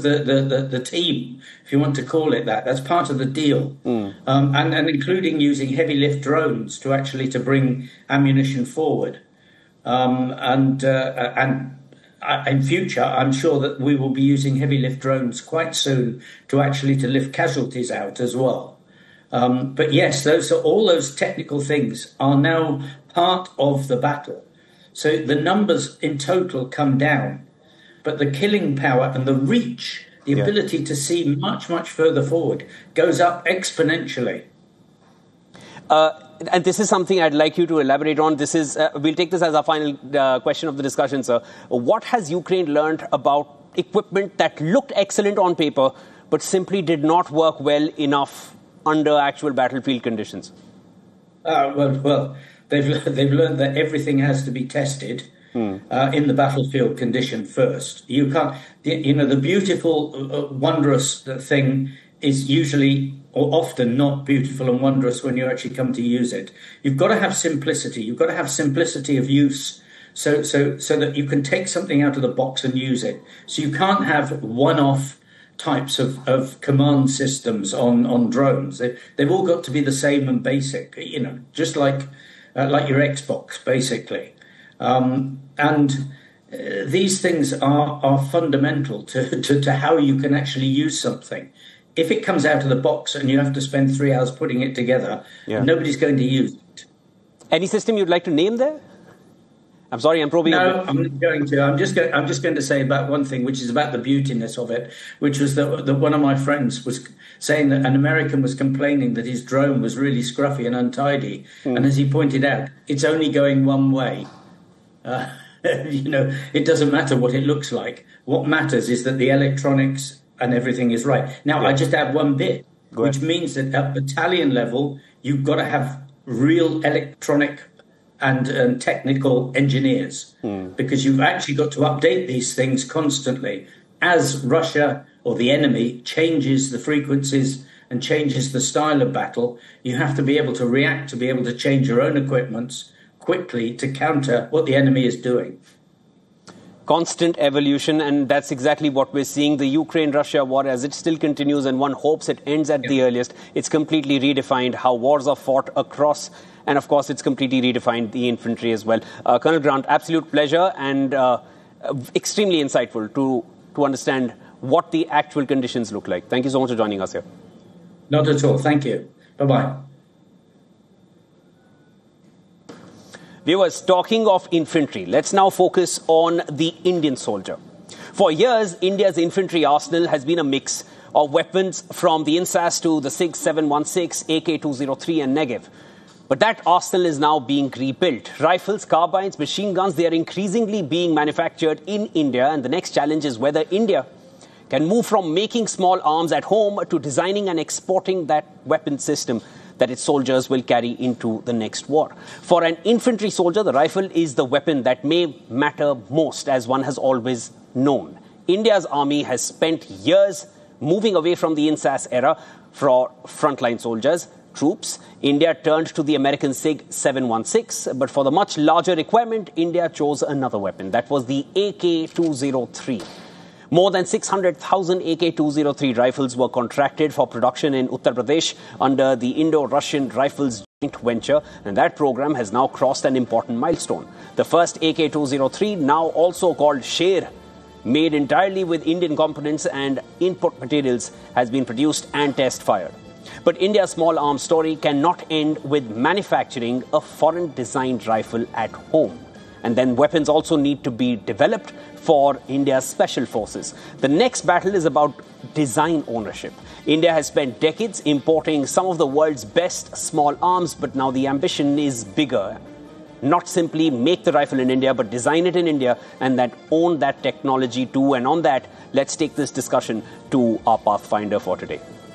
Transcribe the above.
the team, if you want to call it that. That's part of the deal, and including using heavy lift drones to bring ammunition forward. And in future, I'm sure that we will be using heavy lift drones quite soon to lift casualties out as well. But yes, all those technical things are now part of the battle. So the numbers in total come down, but the killing power and the reach, the ability to see much, much further forward goes up exponentially. And this is something I'd like you to elaborate on. This is we'll take this as our final question of the discussion, sir. What has Ukraine learned about equipment that looked excellent on paper but simply did not work well enough under actual battlefield conditions? Well, they've learned that everything has to be tested in the battlefield condition first. You can't, the beautiful, wondrous thing is usually or often not beautiful and wondrous when you actually come to use it. You've got to have simplicity. You've got to have simplicity of use so that you can take something out of the box and use it. So you can't have one-off types of command systems on drones. They've all got to be the same and basic, just like your Xbox, basically. These things are fundamental to how you can actually use something. If it comes out of the box and you have to spend 3 hours putting it together, nobody's going to use it. Any system you'd like to name there? I'm sorry, I'm probing. No, I'm not going to. I'm just going to say about one thing, which is about the beautiness of it, which was that one of my friends was saying that an American was complaining that his drone was really scruffy and untidy. And as he pointed out, it's only going one way. It doesn't matter what it looks like. What matters is that the electronics and everything is right. Now, I just add one bit, which means that at battalion level, you've got to have real electronic and technical engineers, because you've actually got to update these things constantly. As Russia or the enemy changes the frequencies and changes the style of battle, you have to be able to react, to be able to change your own equipments quickly to counter what the enemy is doing. Constant evolution, and that's exactly what we're seeing. The Ukraine-Russia war, as it still continues, and one hopes it ends at the earliest, it's completely redefined how wars are fought across, and of course it's completely redefined the infantry as well. Colonel Grant, absolute pleasure and extremely insightful to understand what the actual conditions look like. Thank you so much for joining us here. Not at all. Thank you. Bye-bye. Viewers, talking of infantry, let's now focus on the Indian soldier. For years, India's infantry arsenal has been a mix of weapons from the INSAS to the SIG 716, AK-203 and Negev. But that arsenal is now being rebuilt. Rifles, carbines, machine guns, they are increasingly being manufactured in India. And the next challenge is whether India can move from making small arms at home to designing and exporting that weapon system that its soldiers will carry into the next war. For an infantry soldier, the rifle is the weapon that may matter most, as one has always known. India's army has spent years moving away from the INSAS era for frontline soldiers, troops. India turned to the American SIG 716, but for the much larger requirement, India chose another weapon. That was the AK-203. More than 600,000 AK-203 rifles were contracted for production in Uttar Pradesh under the Indo-Russian Rifles joint venture, and that program has now crossed an important milestone. The first AK-203, now also called Sher, made entirely with Indian components and input materials, has been produced and test-fired. But India's small arms story cannot end with manufacturing a foreign-designed rifle at home. And then weapons also need to be developed for India's special forces. The next battle is about design ownership. India has spent decades importing some of the world's best small arms, but now the ambition is bigger. Not simply make the rifle in India, but design it in India and then own that technology too. And on that, let's take this discussion to our Pathfinder for today.